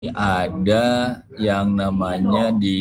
Ada yang namanya di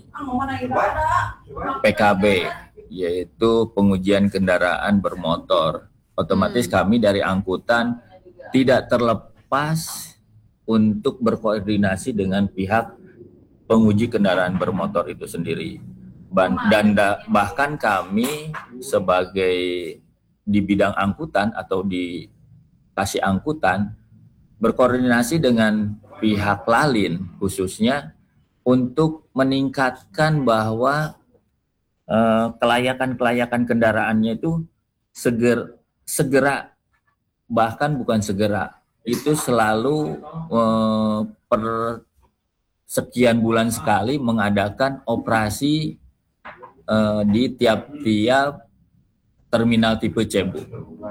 PKB, yaitu pengujian kendaraan bermotor. Otomatis kami dari angkutan tidak terlepas untuk berkoordinasi dengan pihak penguji kendaraan bermotor itu sendiri. Dan bahkan kami sebagai di bidang angkutan atau di kasih angkutan berkoordinasi dengan pihak lalin khususnya untuk meningkatkan bahwa kelayakan kendaraannya itu segera, bahkan bukan segera, itu selalu per sekian bulan sekali mengadakan operasi di tiap-tiap terminal tipe C, Bu.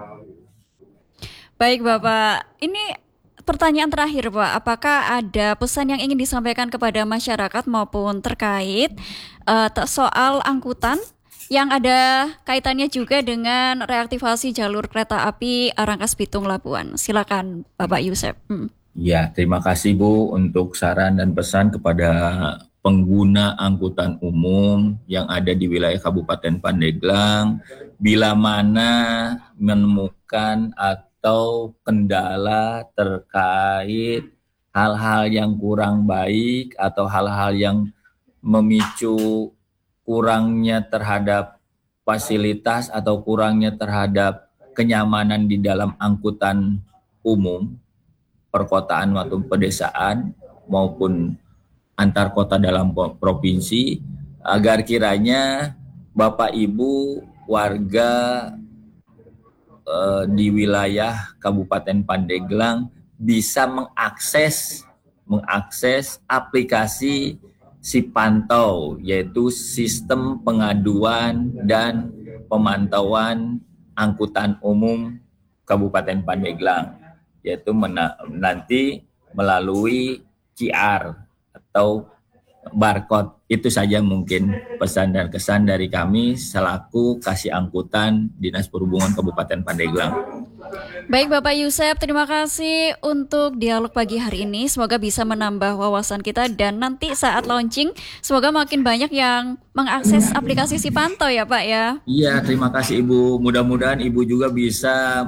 Baik Bapak, ini pertanyaan terakhir Pak, apakah ada pesan yang ingin disampaikan kepada masyarakat maupun terkait soal angkutan yang ada kaitannya juga dengan reaktivasi jalur kereta api Rangkas Bitung Labuan? Silakan Bapak Yusef. Ya, terima kasih Bu untuk saran dan pesan kepada pengguna angkutan umum yang ada di wilayah Kabupaten Pandeglang. Bila mana menemukan atau kendala terkait hal-hal yang kurang baik atau hal-hal yang memicu kurangnya terhadap fasilitas atau kurangnya terhadap kenyamanan di dalam angkutan umum, perkotaan maupun pedesaan maupun antar kota dalam provinsi, agar kiranya Bapak Ibu warga di wilayah Kabupaten Pandeglang bisa mengakses aplikasi Sipantau, yaitu sistem pengaduan dan pemantauan angkutan umum Kabupaten Pandeglang, yaitu nanti melalui QR atau barcode. Itu saja mungkin pesan dan kesan dari kami selaku kasih angkutan Dinas Perhubungan Kabupaten Pandeglang. Baik Bapak Yusef, terima kasih untuk dialog pagi hari ini. Semoga bisa menambah wawasan kita dan nanti saat launching semoga makin banyak yang mengakses aplikasi Sipantau ya Pak ya. Iya, terima kasih Ibu. Mudah-mudahan Ibu juga bisa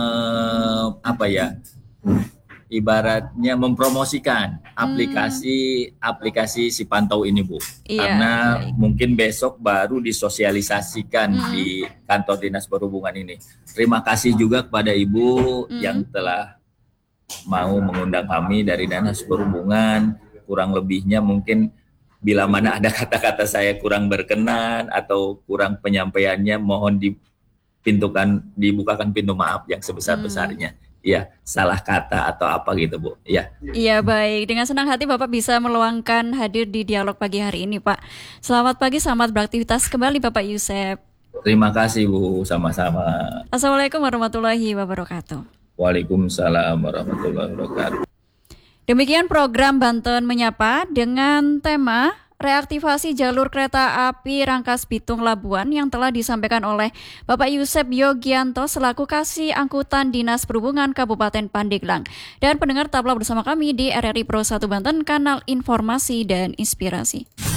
ibaratnya mempromosikan aplikasi Sipantau ini, Bu. Iya, Karena baik. mungkin besok baru disosialisasikan di kantor Dinas Perhubungan ini. Terima kasih juga kepada Ibu yang telah mau mengundang kami dari Dinas Perhubungan. Kurang lebihnya mungkin bila mana ada kata-kata saya kurang berkenan atau kurang penyampaiannya, mohon dibukakan pintu maaf yang sebesar-besarnya. Ya, salah kata atau apa gitu, Bu. Ya. Iya, baik. Dengan senang hati Bapak bisa meluangkan hadir di dialog pagi hari ini, Pak. Selamat pagi, selamat beraktivitas kembali Bapak Yusef. Terima kasih, Bu. Sama-sama. Assalamualaikum warahmatullahi wabarakatuh. Waalaikumsalam warahmatullahi wabarakatuh. Demikian program Banten Menyapa dengan tema reaktivasi jalur kereta api Rangkas Bitung Labuan yang telah disampaikan oleh Bapak Yusef Yogianto selaku kasih angkutan Dinas Perhubungan Kabupaten Pandeglang. Dan pendengar tetaplah bersama kami di RRI Pro 1 Banten, kanal informasi dan inspirasi.